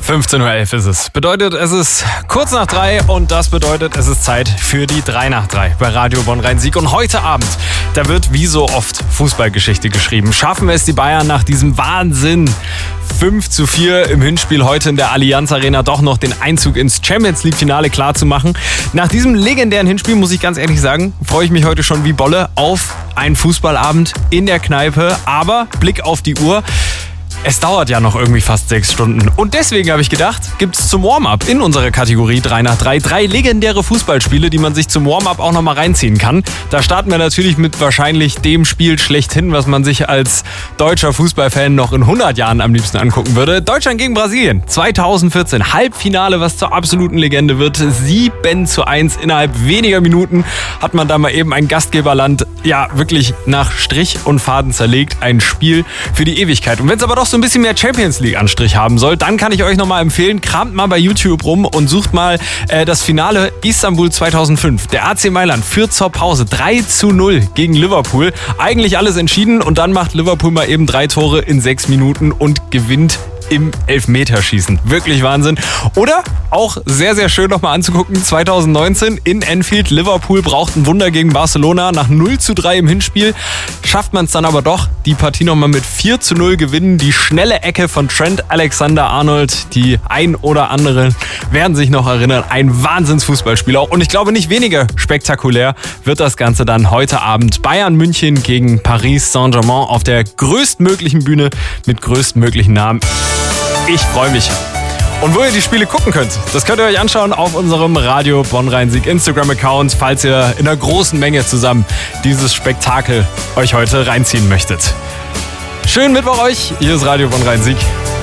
15:11 Uhr ist es. Bedeutet, es ist kurz nach 3 und das bedeutet, es ist Zeit für die 3 nach 3 bei Radio Bonn-Rhein-Sieg. Und heute Abend, da wird wie so oft Fußballgeschichte geschrieben. Schaffen es die Bayern nach diesem Wahnsinn 5:4 im Hinspiel heute in der Allianz Arena doch noch den Einzug ins Champions-League-Finale klarzumachen? Nach diesem legendären Hinspiel, muss ich ganz ehrlich sagen, freue ich mich heute schon wie Bolle auf einen Fußballabend in der Kneipe. Aber Blick auf die Uhr. Es dauert ja noch irgendwie fast 6 Stunden. Und deswegen habe ich gedacht, gibt es zum Warm-up in unserer Kategorie 3 nach 3 3 legendäre Fußballspiele, die man sich zum Warm-up auch nochmal reinziehen kann. Da starten wir natürlich mit wahrscheinlich dem Spiel schlechthin, was man sich als deutscher Fußballfan noch in 100 Jahren am liebsten angucken würde. Deutschland gegen Brasilien, 2014. Halbfinale, was zur absoluten Legende wird. 7:1 innerhalb weniger Minuten hat man da mal eben ein Gastgeberland ja wirklich nach Strich und Faden zerlegt. Ein Spiel für die Ewigkeit. Und wenn es aber doch so ein bisschen mehr Champions League Anstrich haben soll, dann kann ich euch nochmal empfehlen, kramt mal bei YouTube rum und sucht mal das Finale Istanbul 2005. Der AC Mailand führt zur Pause 3:0 gegen Liverpool. Eigentlich alles entschieden und dann macht Liverpool mal eben 3 Tore in 6 Minuten und gewinnt im Elfmeterschießen. Wirklich Wahnsinn. Oder auch sehr, sehr schön nochmal anzugucken, 2019 in Anfield. Liverpool braucht ein Wunder gegen Barcelona. Nach 0:3 im Hinspiel schafft man es dann aber doch, die Partie nochmal mit 4:0 gewinnen. Die schnelle Ecke von Trent Alexander-Arnold. Die ein oder anderen werden sich noch erinnern. Ein Wahnsinnsfußballspiel auch. Und ich glaube, nicht weniger spektakulär wird das Ganze dann heute Abend. Bayern München gegen Paris Saint-Germain auf der größtmöglichen Bühne mit größtmöglichen Namen. Ich freue mich. Und wo ihr die Spiele gucken könnt, das könnt ihr euch anschauen auf unserem Radio Bonn-Rhein-Sieg Instagram-Account, falls ihr in einer großen Menge zusammen dieses Spektakel euch heute reinziehen möchtet. Schönen Mittwoch euch, hier ist Radio Bonn-Rhein-Sieg.